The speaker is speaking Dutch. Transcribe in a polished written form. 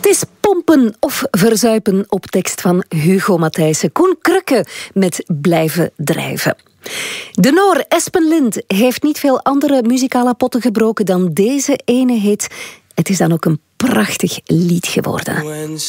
is pompen of verzuipen op tekst van Hugo Matthijssen. Koen Krukke met Blijven drijven. De Noor Espen Lind heeft niet veel andere muzikale potten gebroken dan deze ene hit. Het is dan ook een prachtig lied geworden.